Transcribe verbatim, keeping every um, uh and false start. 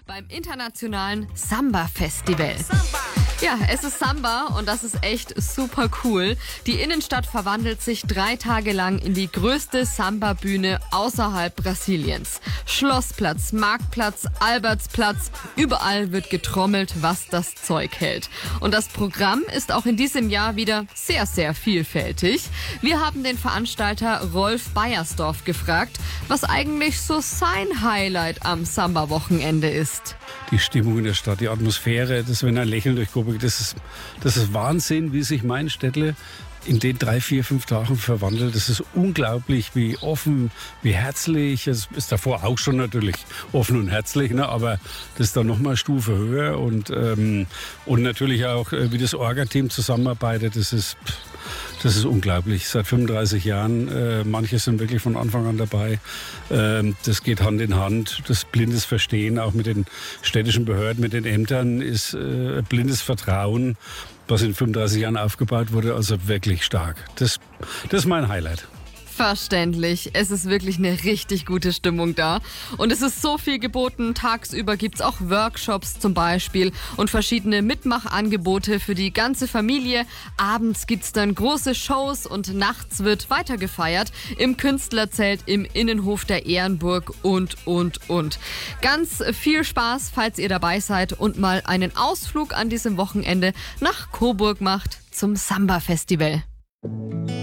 beim internationalen Samba-Festival. Ja, es ist Samba und das ist echt super cool. Die Innenstadt verwandelt sich drei Tage lang in die größte Samba-Bühne außerhalb Brasiliens. Schlossplatz, Marktplatz, Albertsplatz, überall wird getrommelt, was das Zeug hält. Und das Programm ist auch in diesem Jahr wieder sehr, sehr vielfältig. Wir haben den Veranstalter Rolf Beiersdorf gefragt, was eigentlich so sein Highlight am Samba-Wochenende ist. Die Stimmung in der Stadt, die Atmosphäre, das, wenn ein Lächeln durchkommt, das ist, das ist Wahnsinn, wie sich mein Städtle in den drei, vier, fünf Tagen verwandelt. Das ist unglaublich, wie offen, wie herzlich. Es ist davor auch schon natürlich offen und herzlich, ne? Aber das ist dann noch mal eine Stufe höher. Und, ähm, und natürlich auch, wie das Orga-Team zusammenarbeitet, das ist... Das ist unglaublich. Seit fünfunddreißig Jahren, äh, manche sind wirklich von Anfang an dabei. Ähm, das geht Hand in Hand. Das blindes Verstehen, auch mit den städtischen Behörden, mit den Ämtern, ist äh, blindes Vertrauen, was in fünfunddreißig Jahren aufgebaut wurde. Also wirklich stark. Das, das ist mein Highlight. Verständlich. Es ist wirklich eine richtig gute Stimmung da. Und es ist so viel geboten. Tagsüber gibt's auch Workshops zum Beispiel und verschiedene Mitmachangebote für die ganze Familie. Abends gibt's dann große Shows und nachts wird weiter gefeiert im Künstlerzelt, im Innenhof der Ehrenburg und, und, und. Ganz viel Spaß, falls ihr dabei seid und mal einen Ausflug an diesem Wochenende nach Coburg macht zum Samba-Festival.